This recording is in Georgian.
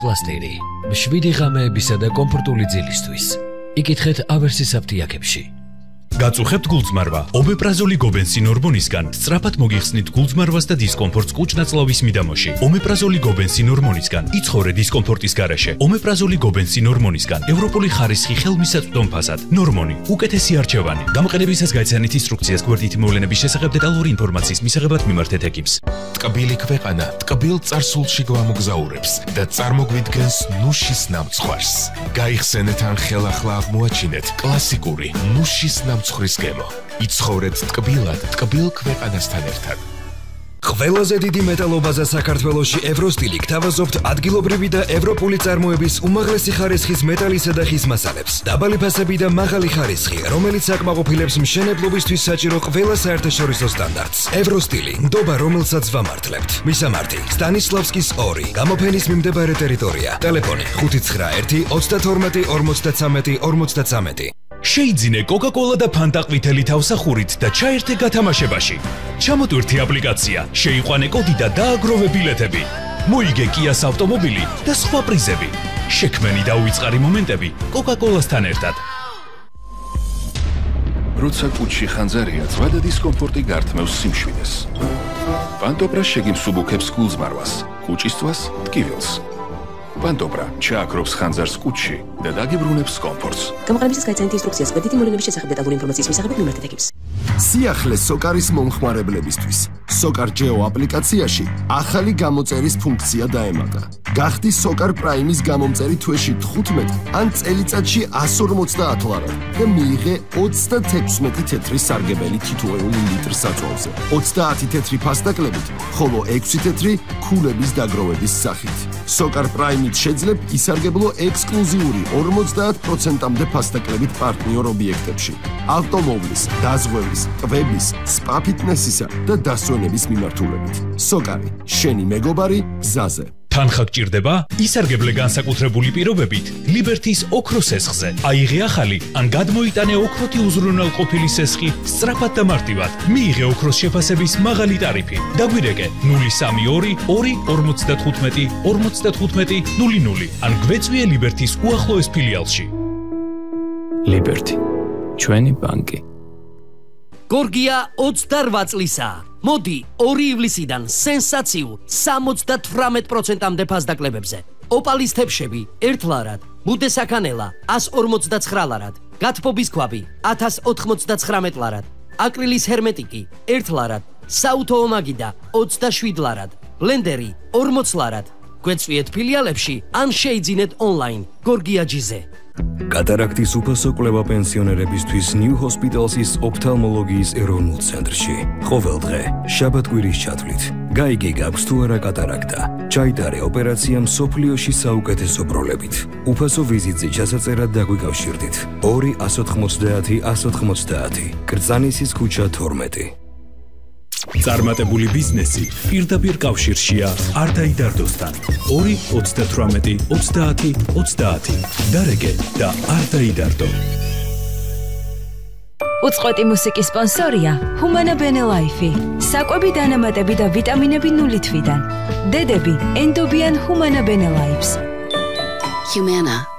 პლასტერი, მშვიდი ღამეებისა და კომფორტული ძილისთვის. იკითხეთ ავერსის აფთიაქებში. გაწუხებთ გულწმარვა. ომეპრაზოლი გობენსინ ჰორმონისგან სწრაფად მოგიხსნით გულწმარვას და დისკომფორტს კუჭ-ნაწლავის მიდამოში. ომეპრაზოლი გობენსინ ჰორმონისგან იცხოვრე დისკომფორტის გარეშე. ომეპრაზოლი გობენსინ ჰორმონისგან ევროპული ხარისხი ხელმისაწვდომ ფასად. ნორმონი, უკეთესი არჩევანი. გამოყენებისას გაიცანით ინსტრუქციას გვერდითი მოვლენების შესახებ დეტალური ინფორმაციის მისაღებად მიმართეთ ეკიპს. ტკბილი ქვეყანა ტკბილ წარსულში გვამოგზაურებს და წარმოგვიდგენს ნუშის ნამცხვარს. გაიხსენეთ ან ხელახლა აღმოაჩინეთ კლასიკური ნუშის ნამცხვრის გემო. იცხოვრეთ ტკბილად ტკბილ ქვეყანასთან ერთად. ყველაზე დიდი მეტალობაზა საქართველოში ევროსტილი გთავაზობთ ადგილობრივი და ევროპული წარმოების უმაღლესი ხარისხის მეტალისა და ხის მასალებს. დაბალი ფასები და მაღალი ხარისხი, რომელიც აკმაყოფილებს მშენებლობისთვის საჭირო ყველა საერთაშორისო სტანდარტს. ევროსტილი, ნდობა, რომელსაც ვამართლებთ. მისამართი: სტანისლავსკის 2, გამოფენის მიმდებარე ტერიტორია. ტელეფონი: 591 32 53 53. შეიძინე კოკა-კოლა და ფანტა ყვითელი თავსახურით და ჩაერთე გათამაშებაში. ჩამოტვირთი აპლიკაცია, შეიყვანე კოდი და დააგროვე ბილეთები. მოიგე კიას ავტომობილი და სხვა პრიზები. შექმენი და უიწყარი მომენტები კოკა-კოლასთან ერთად. როცა კუჭში ხანძარია, ძვა და დისკომფორტი გართმევს სიმშვიდეს. პანტოპრა შეგიმსუბუქებს გულზმარვას, კუჭისთვის ტკივილს. პანტოპრა ჩააქრობს ხანძარს კუჭში და დაგიბრუნებს კომფორტს. გამოყენებისას გაიცანით ინსტრუქციას გვერდითი მოვლენების შესახებ დეტალური ინფორმაციის მისაღებად მიმართეთ ეკიპს. სიახლე სოკარის მომხმარებლებისთვის. სოკარ ჯეო აპლიკაციაში ახალი გამოწერის ფუნქცია დაემატა. გახდი სოკარ პრაიმის გამომწერი თვეში 15 ან წელიწადში 150 ლარად და მიიღე 36 თეთრი სარგებელი თითოეული ლიტრის საწვავზე. 30 თეთრი ფასდაკლებით, ხოლო 6 თეთრი ქულების დაგროვების სახით. სოკარ პრაიმით შეძლებ ისარგებლო ექსკლუზიური 50%-მდე ფასდაკლებით პარტნიორ ობიექტებში. ავტომობილის, დაზღვევის, ტვების, სპა ფიტნესისა და დასვენების მიმართულებით. სოკარი, შენი მეგობარი გზაზე. თანხა გჭირდება? ისარგებლე განსაკუთრებული პირობებით ლიბერთის ოქროს სესხზე. აიღე ახალი ან გადმოიტანე ოქროთი უზრუნველყოფილი სესხი სწრაფად და მარტივად. მიიღე ოქროს შეფასების მაღალი ტარიფი. დაგვირეკე 032 2 55 00 ან გვეწვიე ლიბერთის უახლოეს ფილიალში. ლიბერთი, ჩვენი ბანკი. გორგია 28 წლისაა. მოდი 2 ივლისიდან სენსაციულ 78%-მდე ფასდაკლებებზე. ოპალის თებშები 1 ლარად, მუდე საქანელა 159 ლარად, გათბობის ქვაბი 1099 ლარად, აკრილის ჰერმეტიკი 1 ლარად, საუთო ომაგიდა 27 ლარად, ბლენდერი 40 ლარად. გვეწვიეთ ფილიალებში ან შეიძინეთ ონლაინ გორგიაჯიზე. კატარაქტის უფასო კვლევა პენსიონერებისთვის New Hospital's ოფთალმოლოგიის ეროვნულ ცენტრში. ყოველ დღე, შაბათ-კვირის ჩათვლით. გაიგე გაქვს თუ არა კატარაქტა. ჩაიტარე ოპერაცია მსოფლიოში საუკეთესო პროლებით. უფასო ვიზიტზე ჩასაწერად დაგვიკავშირდით. 2 190 190. კრწანისის ქუჩა 12. წარმატებული ბიზნესი პირდაპირ კავშირშია არტაიდარდოსთან. 2 38 30 30. დარეგე და არტაიდარდო. უწყვეტი მუსიკის სპონსორია Humana Bene Life. საკვები დანამატები და ვიტამინები 0 თვიდან. დედები ენდობიან Humana Bene Lives. Humana